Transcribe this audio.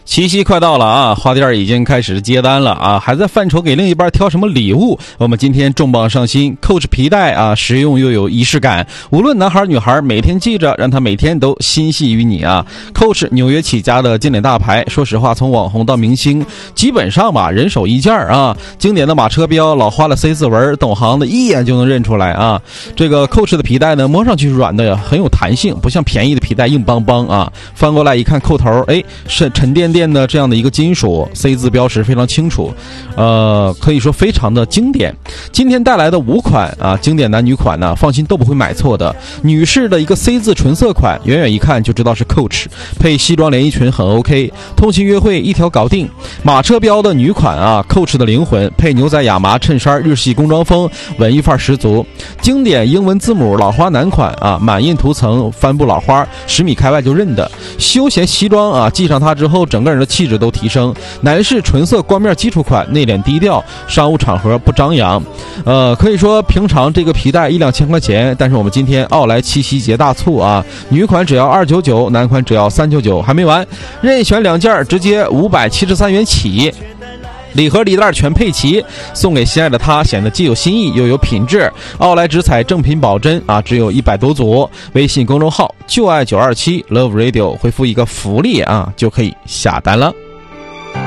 七夕快到了啊，花店已经开始接单了啊，还在犯愁给另一半挑什么礼物。我们今天重磅上新 Coach 皮带啊，实用又有仪式感，无论男孩女孩，每天记着，让他每天都心系于你啊。Coach 纽约起家的经典大牌，说实话，从网红到明星，基本上吧人手一件啊。经典的马车标，老花的 C 字纹，懂行的一眼就能认出来啊。这个 Coach 的皮带呢，摸上去软的，很有弹性，不像便宜的皮带硬邦邦啊。翻过来一看，扣头，哎，是沉甸甸的这样的一个金属 C 字标识非常清楚，可以说非常的经典。今天带来的5款啊，经典男女款呢，放心都不会买错的。女士的一个 C 字纯色款，远远一看就知道是 Coach， 配西装连衣裙很 OK， 通勤约会一条搞定。马车标的女款啊 ，Coach 的灵魂，配牛仔亚麻衬衫，日系工装风，文艺范儿十足。经典英文字母老花男款啊，满印涂层，帆布老花，10米开外就认的。休闲西装啊，系上它之后，整个人的气质都提升。男士纯色光面基础款，内敛低调，商务场合不张扬。可以说平常这个皮带1-2千块钱，但是我们今天奥莱七夕节大促啊，女款只要299，男款只要399，还没完，任选2件直接573元起。礼盒礼袋全配齐，送给心爱的他，显得既有新意又有品质。奥莱直采正品保真啊，只有100多组。微信公众号就爱927 Love Radio， 回复一个福利啊，就可以下单了。